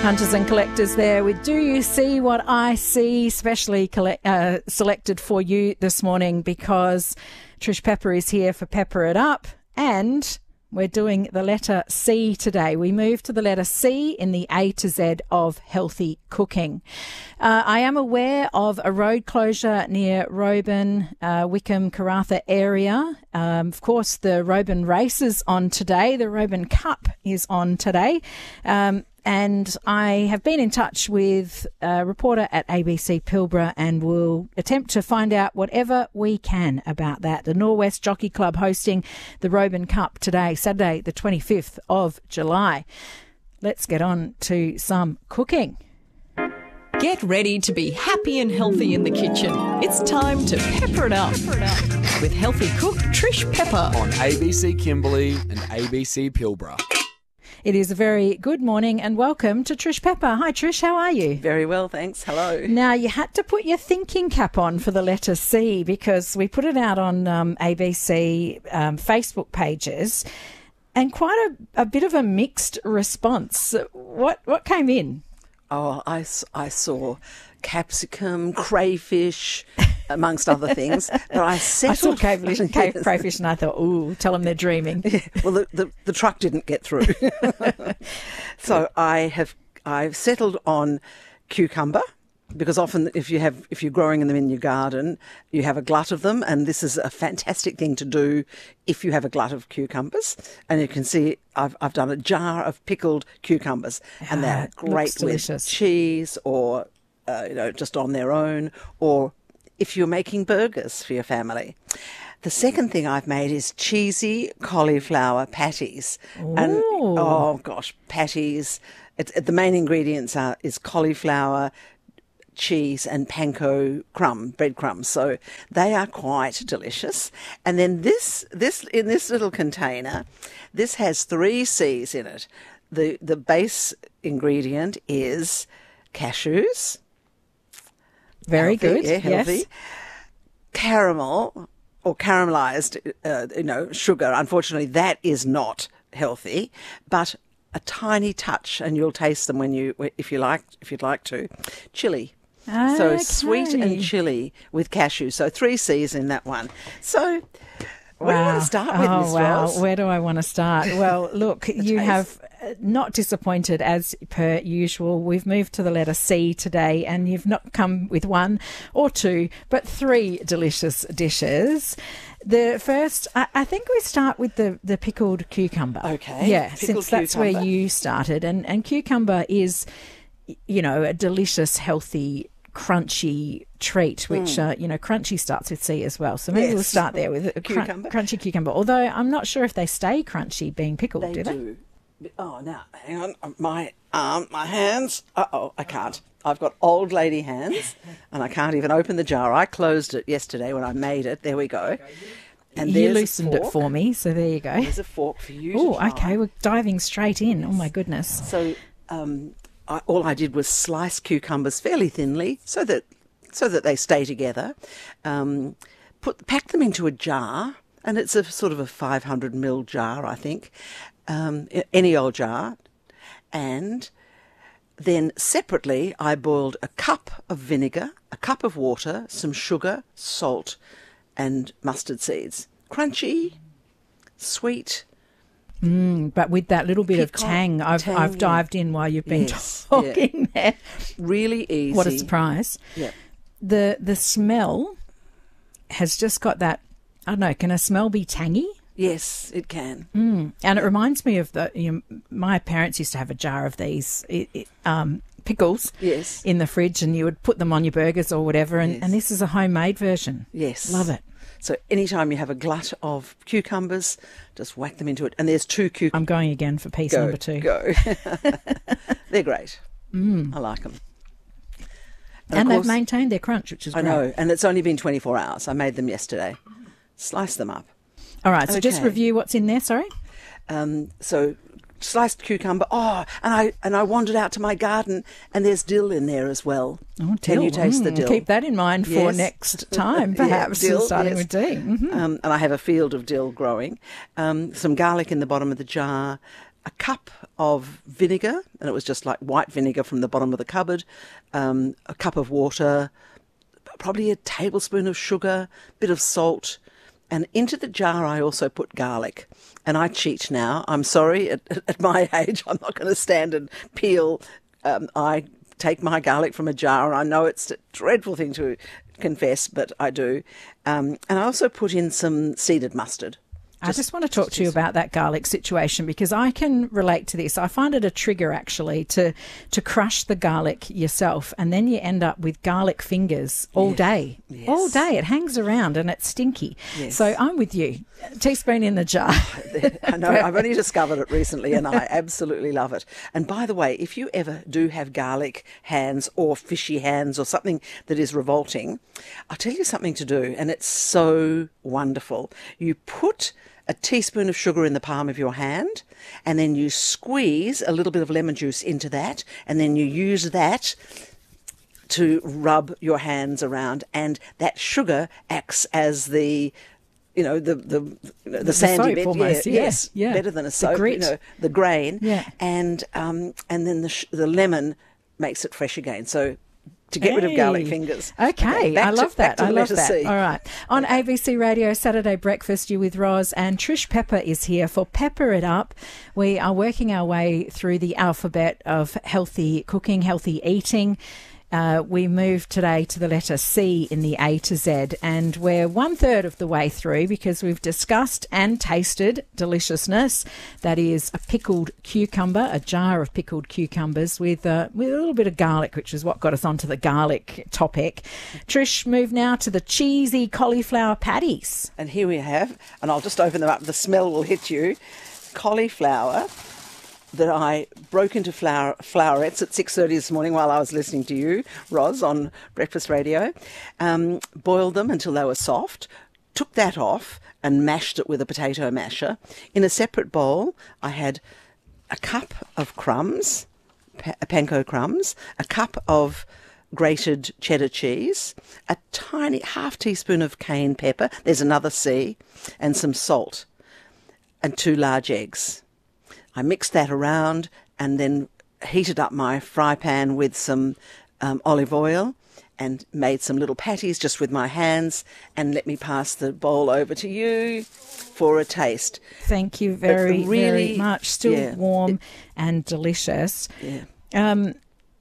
Hunters and collectors there with Do You See What I See, specially selected for you this morning because Trish Pepper is here for Pepper It Up, and we're doing the letter C today. We move to the letter C in the A to Z of healthy cooking. I am aware of a road closure near Roban, Wickham, Karratha area. Of course, the Roban race is on today. The Roban Cup is on today. And I have been in touch with a reporter at ABC Pilbara and will attempt to find out whatever we can about that. The Norwest Jockey Club hosting the Roban Cup today, Saturday, the 25th of July. Let's get on to some cooking. Get ready to be happy and healthy in the kitchen. It's time to pepper it up with healthy cook Trish Pepper on ABC Kimberley and ABC Pilbara. It is a very good morning and welcome to Trish Pepper. Hi Trish, how are you? Very well, thanks. Hello. Now, you had to put your thinking cap on for the letter C because we put it out on ABC Facebook pages and quite a bit of a mixed response. What came in? Oh, I saw capsicum, crayfish, amongst other things. But I saw crayfish and I thought, ooh, tell them they're dreaming. Yeah, well, the truck didn't get through. So I've settled on cucumber, because often if you're growing them in your garden, you have a glut of them, and this is a fantastic thing to do if you have a glut of cucumbers. And you can see I've done a jar of pickled cucumbers, and they're great with cheese or just on their own, or if you're making burgers for your family. The second thing I've made is cheesy cauliflower patties. Ooh. And oh gosh, patties. The main ingredients is cauliflower, cheese and panko breadcrumbs. So they are quite delicious. And then this in this little container, this has 3 C's in it. The base ingredient is cashews. Very good. Yeah, healthy. Yes. Caramel or caramelized, sugar. Unfortunately, that is not healthy, but a tiny touch, and you'll taste them if you'd like to. Chili. Okay. So sweet and chili with cashews. So 3 C's in that one. So where do you want to start with, Miss Ross? Where do I want to start? Well, look, you have not disappointed as per usual. We've moved to the letter C today, and you've not come with 1 or 2, but 3 delicious dishes. The first, I think we start with the pickled cucumber. Okay. Yeah, pickled since that's cucumber. where you started. And cucumber is, a delicious, healthy, crunchy treat, which, crunchy starts with C as well. So maybe we'll start there with a crunchy cucumber. Although I'm not sure if they stay crunchy being pickled, do they? Oh, now, hang on. My hands. I can't. I've got old lady hands and I can't even open the jar. I closed it yesterday when I made it. There we go. And you loosened it for me, so there you go. There's a fork for you. Oh, okay. We're diving straight in. Yes. Oh, my goodness. So all I did was slice cucumbers fairly thinly so that they stay together. Pack them into a jar, and it's a sort of a 500 ml jar, I think. Any old jar. And then separately, I boiled a cup of vinegar, a cup of water, some sugar, salt, and mustard seeds. Crunchy, sweet. But with that little bit of tang, I've dived in while you've been talking there. Really easy. What a surprise. Yeah. The smell has just got that, I don't know, can a smell be tangy? Yes, it can. And it reminds me of my parents used to have a jar of these pickles in the fridge, and you would put them on your burgers or whatever, and this is a homemade version. Yes. Love it. So anytime you have a glut of cucumbers, just whack them into it. And there's 2 cucumbers. I'm going again for piece number 2. Go. They're great. I like them. And they've maintained their crunch, which is great. I know, and it's only been 24 hours. I made them yesterday. Slice them up. All right, so just review what's in there, sorry. So sliced cucumber. Oh, and I wandered out to my garden, and there's dill in there as well. Oh, dill. Can you taste the dill? Keep that in mind for next time, perhaps, dill, starting with D. Mm-hmm. And I have a field of dill growing. Some garlic in the bottom of the jar, a cup of vinegar, and it was just like white vinegar from the bottom of the cupboard, a cup of water, probably a tablespoon of sugar, bit of salt, and into the jar I also put garlic. And I cheat now. I'm sorry, at my age, I'm not going to stand and peel. I take my garlic from a jar, and I know it's a dreadful thing to confess, but I do. And I also put in some seeded mustard. I just want to talk to you about that garlic situation, because I can relate to this. I find it a trigger, actually, to crush the garlic yourself, and then you end up with garlic fingers all day. Yes. All day. It hangs around and it's stinky. Yes. So I'm with you. Teaspoon in the jar. I know, I've only discovered it recently and I absolutely love it. And by the way, if you ever do have garlic hands or fishy hands or something that is revolting, I'll tell you something to do, and it's so wonderful. You put a teaspoon of sugar in the palm of your hand, and then you squeeze a little bit of lemon juice into that, and then you use that to rub your hands around, and that sugar acts as the sandy soap bit, almost, yes, yeah. better than a soap, grit. the grain, Yeah. and then the lemon makes it fresh again. So to get rid of garlic fingers. Okay, I love that. I love that. C. All right. On ABC Radio, Saturday Breakfast, you with Roz, and Trish Pepper is here for Pepper It Up. We are working our way through the alphabet of healthy cooking, healthy eating. We moved today to the letter C in the A to Z, and we're 1/3 of the way through, because we've discussed and tasted deliciousness. That is a pickled cucumber, a jar of pickled cucumbers with a little bit of garlic, which is what got us onto the garlic topic. Trish, move now to the cheesy cauliflower patties. And here we have, and I'll just open them up, the smell will hit you, cauliflower that I broke into flowerets at 6:30 this morning while I was listening to you, Roz, on Breakfast Radio. Boiled them until they were soft, took that off and mashed it with a potato masher. In a separate bowl, I had a cup of crumbs, panko crumbs, a cup of grated cheddar cheese, a tiny half teaspoon of cayenne pepper, there's another C, and some salt, and 2 large eggs. I mixed that around and then heated up my fry pan with some olive oil and made some little patties just with my hands, and let me pass the bowl over to you for a taste. Thank you very, very much. Still warm and delicious. Yeah.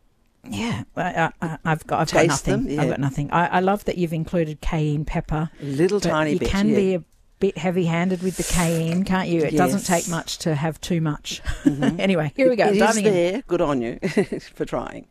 I've got nothing. Them, yeah. I've got nothing. I love that you've included cayenne pepper. A little tiny bit. You can be a bit heavy-handed with the cayenne, can't you? It doesn't take much to have too much. Mm-hmm. Anyway, here we go. It is Diving in. there. Good on you for trying.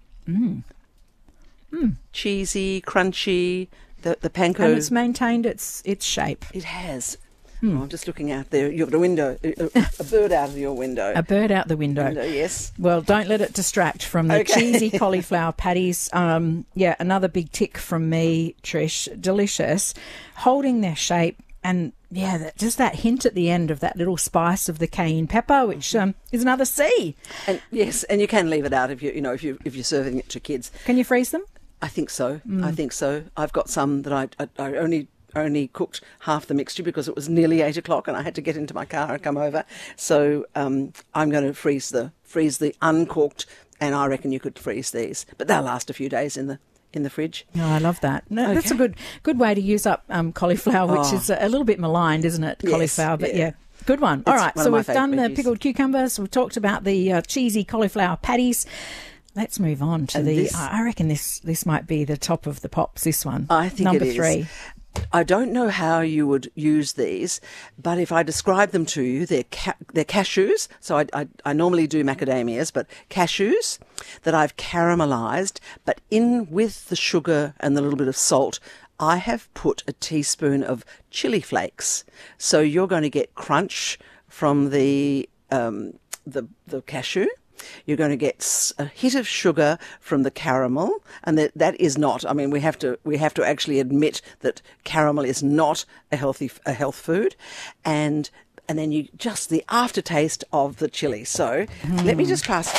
Cheesy, crunchy. The panko. And it's maintained its shape. It has. Oh, I'm just looking out there. You've got a window, a bird out of your window. A bird out the window. Yes. Well, don't let it distract from the cheesy cauliflower patties. Another big tick from me, Trish. Delicious. Holding their shape. And just that hint at the end of that little spice of the cayenne pepper, which is another C. And yes, and you can leave it out if you're serving it to kids. Can you freeze them? I think so. I think so. I've got some that I only cooked half the mixture because it was nearly 8 o'clock and I had to get into my car and come over. So I'm going to freeze the uncooked, and I reckon you could freeze these, but they'll last a few days in the fridge. Oh, I love that. No, That's a good way to use up cauliflower, which is a little bit maligned, isn't it? Cauliflower, yes, but yeah. Good one. All right, so we've done the veggies. Pickled cucumbers. We've talked about the cheesy cauliflower patties. Let's move on to I reckon this might be the top of the pops, this one. I think Number it is. 3. I don't know how you would use these, but if I describe them to you, they're cashews. So I normally do macadamias, but cashews that I've caramelised, but in with the sugar and the little bit of salt, I have put a teaspoon of chili flakes. So you're going to get crunch from the cashew. You're going to get a hit of sugar from the caramel, and that is not. I mean, we have to actually admit that caramel is not a health food, and then you just the aftertaste of the chili. So let me just pass.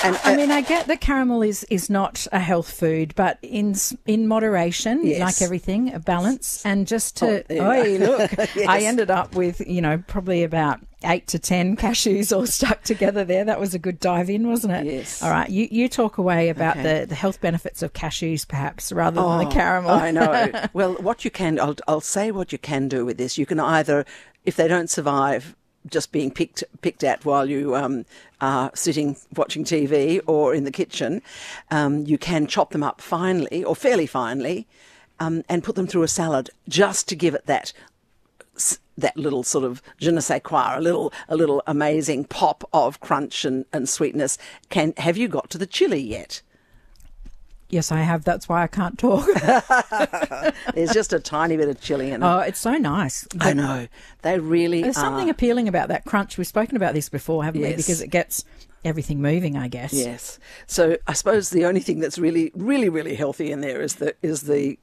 And I mean, I get that caramel is not a health food, but in moderation, Yes. like everything, a balance. And just to, look, Yes. I ended up with, probably about 8 to 10 cashews all stuck together there. That was a good dive in, wasn't it? Yes. All right, you talk away about Okay. the health benefits of cashews, perhaps, rather than the caramel. I know. Well, what you can, I'll say what you can do with this. You can either, if they don't survive just being picked at while you are sitting watching TV or in the kitchen, you can chop them up finely or fairly finely, and put them through a salad just to give it that little sort of je ne sais quoi, a little amazing pop of crunch and sweetness. Have you got to the chili yet? Yes, I have. That's why I can't talk. There's just a tiny bit of chili in it. Oh, it's so nice. I know. They really There's something appealing about that crunch. We've spoken about this before, haven't we? Yes. Because it gets everything moving, I guess. Yes. So I suppose the only thing that's really, really, really healthy in there is the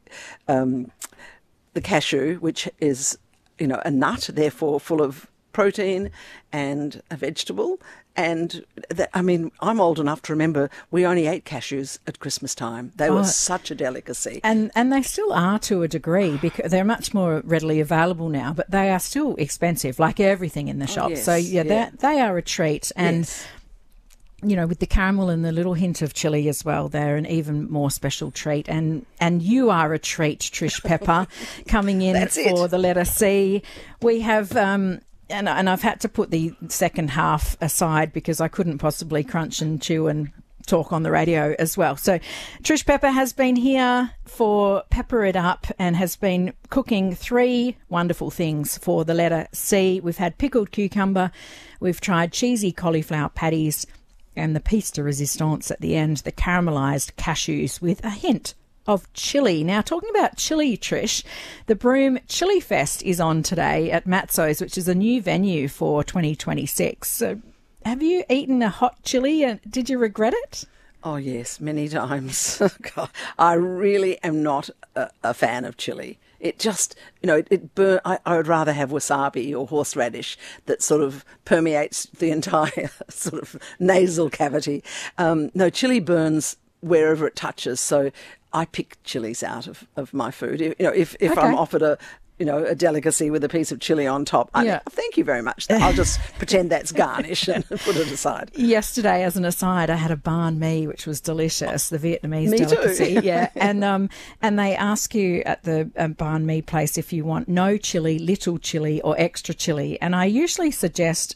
cashew, which is, a nut, therefore full of protein and a vegetable. And I'm old enough to remember we only ate cashews at Christmas time. They were such a delicacy. And they still are to a degree, because they're much more readily available now, but they are still expensive, like everything in the shop. yes, So, yeah. they are a treat. And, Yes. with the caramel and the little hint of chili as well, they're an even more special treat. And you are a treat, Trish Pepper, coming in That's for it. the letter C. We have... And I've had to put the second half aside because I couldn't possibly crunch and chew and talk on the radio as well. So Trish Pepper has been here for Pepper It Up and has been cooking 3 wonderful things for the letter C. We've had pickled cucumber, we've tried cheesy cauliflower patties, and the piece de resistance at the end, the caramelised cashews with a hint of chili. Now, talking about chili, Trish, the Broome Chili Fest is on today at Matzo's, which is a new venue for 2026. So have you eaten a hot chili and did you regret it? Oh, yes, many times. God, I really am not a fan of chili. It just, it burn. I would rather have wasabi or horseradish that sort of permeates the entire sort of nasal cavity. No, chili burns wherever it touches. So I pick chilies out of my food. If Okay. I'm offered a delicacy with a piece of chili on top, thank you very much. I'll just pretend that's garnish and put it aside. Yesterday, as an aside, I had a banh mi, which was delicious, the Vietnamese Me too. delicacy. Yeah, and they ask you at the banh mi place if you want no chili, little chili, or extra chili. And I usually select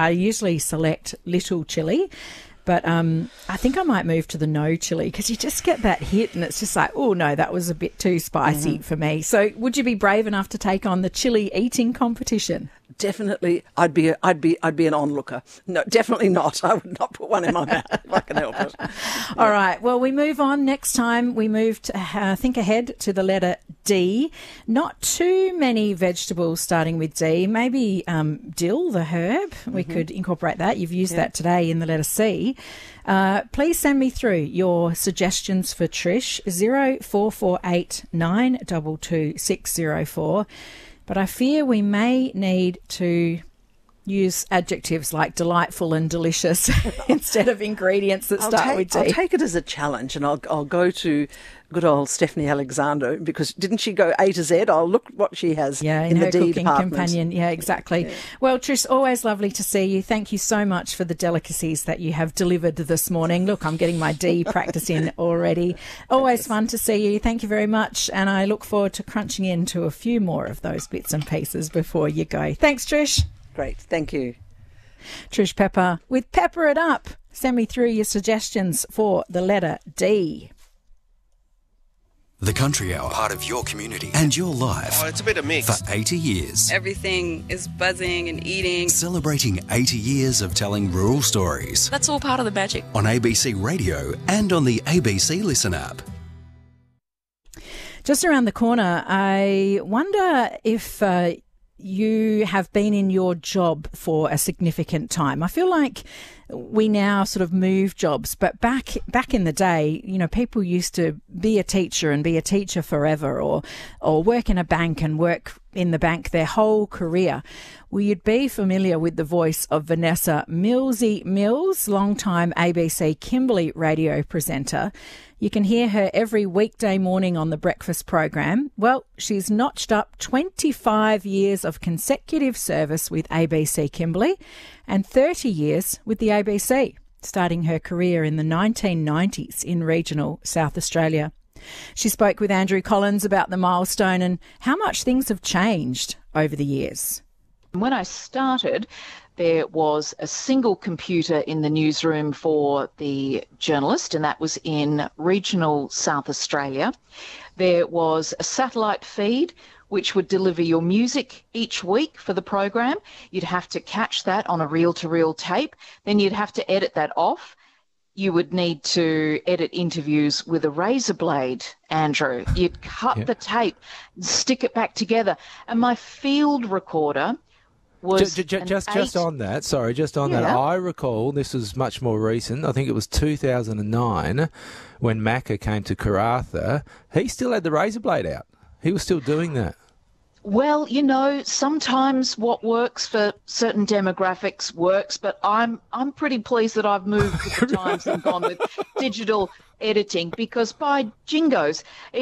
little chili. But I think I might move to the no chili because you just get that hit and it's just like, oh, no, that was a bit too spicy for me. So would you be brave enough to take on the chili eating competition? Definitely, I'd be an onlooker. No, definitely not. I would not put one in my mouth if I can help it. All right. Well, we move on. Next time we move to think ahead to the letter D. Not too many vegetables starting with D. Maybe dill, the herb. We could incorporate that. You've used that today in the letter C. Please send me through your suggestions for Trish, 0448 922 604. But I fear we may need to use adjectives like delightful and delicious instead of ingredients that start with D. I'll take it as a challenge, and I'll go to good old Stephanie Alexander, because didn't she go A to Z? I'll look what she has in the her D cooking department. companion. Yeah, exactly. Yeah. Well, Trish, always lovely to see you. Thank you so much for the delicacies that you have delivered this morning. Look, I'm getting my D practice in already. Always fun to see you. Thank you very much. And I look forward to crunching into a few more of those bits and pieces before you go. Thanks, Trish. Great. Thank you. Trish Pepper with Pepper It Up. Send me through your suggestions for the letter D. The Country Hour, part of your community and your life. Oh, it's a bit of mix. For 80 years. Everything is buzzing and eating. Celebrating 80 years of telling rural stories. That's all part of the magic. On ABC Radio and on the ABC Listen app. Just around the corner, I wonder if you have been in your job for a significant time. I feel like we now sort of move jobs, but back in the day, people used to be a teacher and be a teacher forever, or work in a bank and work in the bank their whole career. Well, you'd be familiar with the voice of Vanessa Millsy Mills, longtime ABC Kimberley radio presenter. You can hear her every weekday morning on the breakfast program. Well, she's notched up 25 years of consecutive service with ABC Kimberley and 30 years with the ABC, starting her career in the 1990s in regional South Australia. She spoke with Andrew Collins about the milestone and how much things have changed over the years. When I started, there was a single computer in the newsroom for the journalist, and that was in regional South Australia. There was a satellite feed which would deliver your music each week for the program. You'd have to catch that on a reel-to-reel tape. Then you'd have to edit that off. You would need to edit interviews with a razor blade, Andrew. You'd cut the tape, stick it back together. And my field recorder was just on that, I recall, this was much more recent, I think it was 2009, when Macca came to Karratha, he still had the razor blade out. He was still doing that. Well, you know, sometimes what works for certain demographics works, but I'm pretty pleased that I've moved with the times and gone with digital editing, because by jingoes,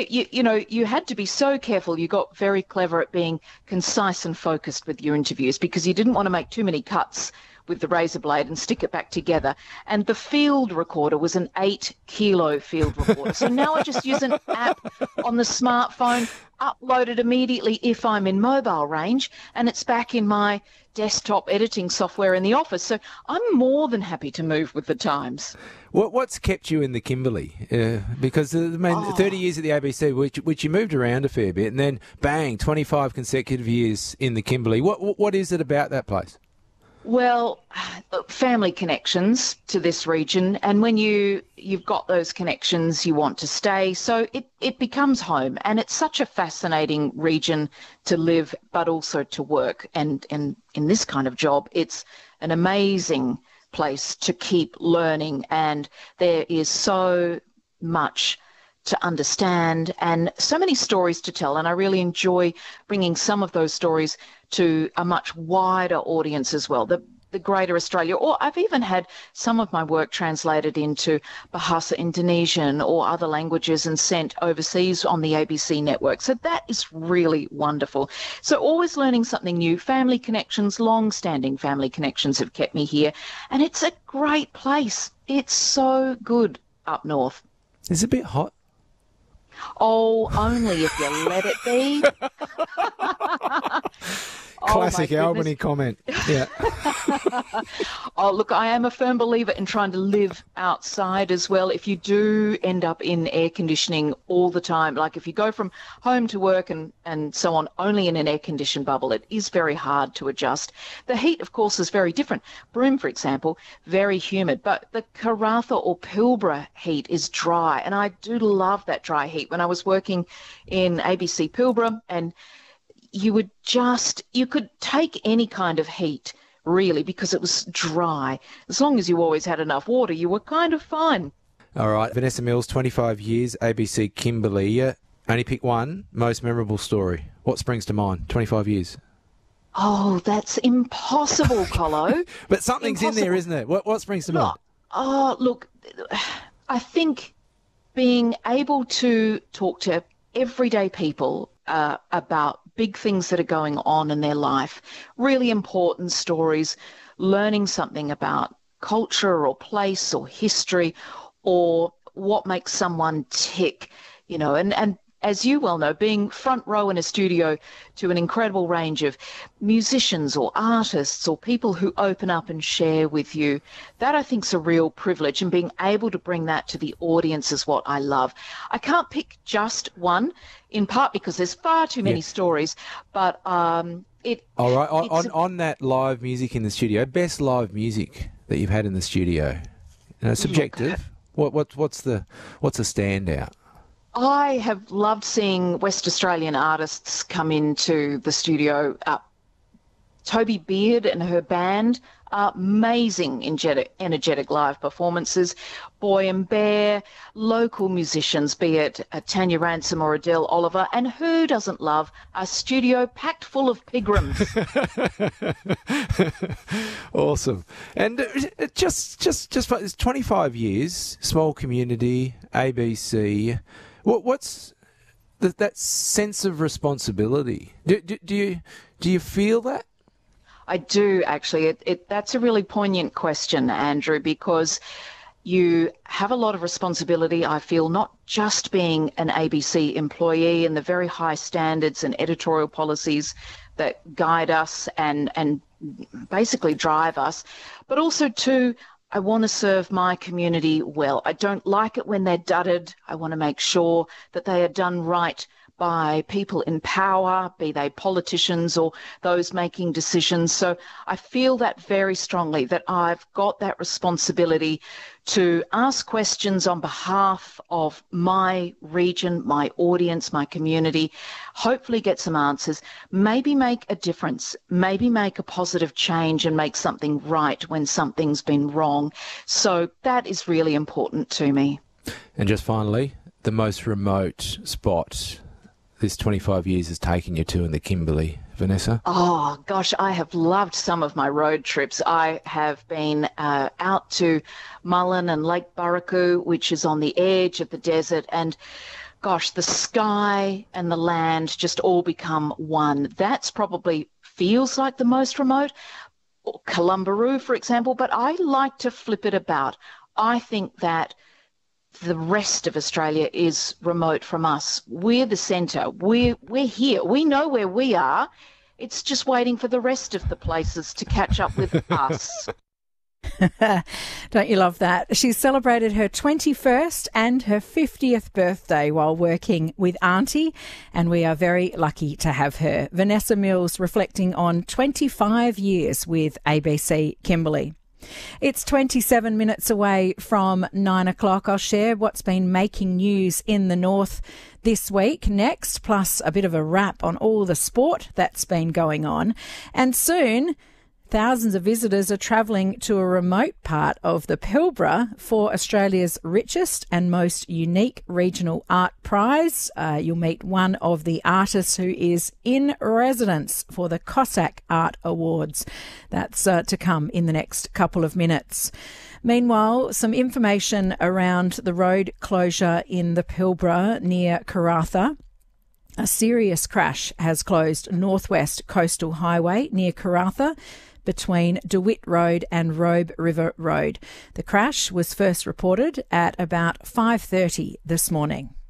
you had to be so careful. You got very clever at being concise and focused with your interviews because you didn't want to make too many cuts with the razor blade and stick it back together. And the field recorder was an 8-kilo field recorder. So now I just use an app on the smartphone, upload it immediately if I'm in mobile range, and it's back in my desktop editing software in the office. So I'm more than happy to move with the times. What's kept you in the Kimberley? Because, 30 years at the ABC, which you moved around a fair bit, and then, bang, 25 consecutive years in the Kimberley. What is it about that place? Well, family connections to this region, and when you've got those connections, you want to stay. So it becomes home, and it's such a fascinating region to live, but also to work. And in this kind of job, it's an amazing place to keep learning, and there is so much to understand and so many stories to tell, and I really enjoy bringing some of those stories to a much wider audience as well, the greater Australia. Or I've even had some of my work translated into Bahasa Indonesian or other languages and sent overseas on the ABC network. So that is really wonderful. So always learning something new. Family connections, long-standing family connections have kept me here, and it's a great place. It's so good up north. It's a bit hot. Oh, only if you let it be. Classic Albany comment. Yeah. Oh, look, I am a firm believer in trying to live outside as well. If you do end up in air conditioning all the time, like if you go from home to work and so on, only in an air-conditioned bubble, it is very hard to adjust. The heat, of course, is very different. Broome, for example, very humid, but the Karratha or Pilbara heat is dry, and I do love that dry heat. When I was working in ABC Pilbara, and you could take any kind of heat, really, because it was dry. As long as you always had enough water, you were kind of fine. All right, Vanessa Mills, 25 years, ABC Kimberley. Only pick one most memorable story. What springs to mind? 25 years. Oh, that's impossible, Colo. But something's in there, isn't it? What springs to mind? Oh, look, I think being able to talk to everyday people about big things that are going on in their life, really important stories, learning something about culture or place or history or what makes someone tick, and as you well know, being front row in a studio to an incredible range of musicians or artists or people who open up and share with you, that I think is a real privilege, and being able to bring that to the audience is what I love. I can't pick just one, in part because there's far too many stories, but All right, on that live music in the studio, best live music that you've had in the studio, subjective. What's the standout? I have loved seeing West Australian artists come into the studio Toby Beard and her band are amazing, energetic live performances. Boy and Bear, local musicians, be it Tanya Ransom or Adele Oliver, and who doesn't love a studio packed full of Pigrams? Awesome. And just for 25 years, small community, ABC. What's that sense of responsibility? Do you feel that? I do, actually. That's a really poignant question, Andrew, because you have a lot of responsibility, I feel, not just being an ABC employee and the very high standards and editorial policies that guide us and basically drive us, but also too, I want to serve my community well. I don't like it when they're dudded. I want to make sure that they are done right by people in power, be they politicians or those making decisions. So I feel that very strongly, that I've got that responsibility to ask questions on behalf of my region, my audience, my community, hopefully get some answers, maybe make a difference, maybe make a positive change and make something right when something's been wrong. So that is really important to me. And just finally, the most remote spot this 25 years has taken you to in the Kimberley, Vanessa? Oh, gosh, I have loved some of my road trips. I have been out to Mullen and Lake Burraku, which is on the edge of the desert, and gosh, the sky and the land just all become one. That's probably feels like the most remote. Or Columbaroo, for example, but I like to flip it about. I think that the rest of Australia is remote from us. We're the centre. We're here. We know where we are. It's just waiting for the rest of the places to catch up with us. Don't you love that? She celebrated her 21st and her 50th birthday while working with Auntie, and we are very lucky to have her. Vanessa Mills reflecting on 25 years with ABC Kimberley. It's 27 minutes away from 9 o'clock. I'll share what's been making news in the north this week next, plus a bit of a wrap on all the sport that's been going on. And soon, thousands of visitors are travelling to a remote part of the Pilbara for Australia's richest and most unique regional art prize. You'll meet one of the artists who is in residence for the Cossack Art Awards. That's to come in the next couple of minutes. Meanwhile, some information around the road closure in the Pilbara near Karratha. A serious crash has closed Northwest Coastal Highway near Karratha between DeWitt Road and Robe River Road. The crash was first reported at about 5:30 this morning.